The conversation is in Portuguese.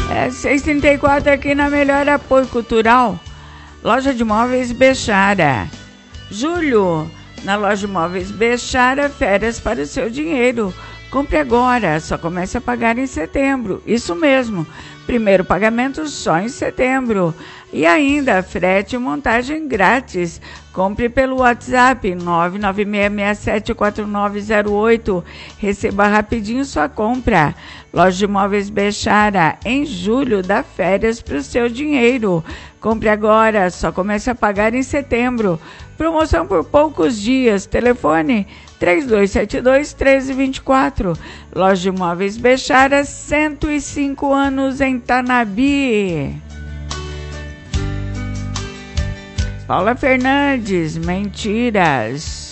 6h34 aqui na Melhor Apoio Cultural. Loja de Móveis Bechara. Julho, na Loja de Móveis Bechara, férias para o seu dinheiro. Compre agora, só comece a pagar em setembro. Isso mesmo, primeiro pagamento só em setembro. E ainda, frete e montagem grátis. Compre pelo WhatsApp 996674908. Receba rapidinho sua compra. Loja de Móveis Bechara, em julho, dá férias para o seu dinheiro. Compre agora, só comece a pagar em setembro. Promoção por poucos dias. Telefone 3272-1324. Loja de Móveis Bechara, 105 anos em Tanabi. Paula Fernandes, Mentiras.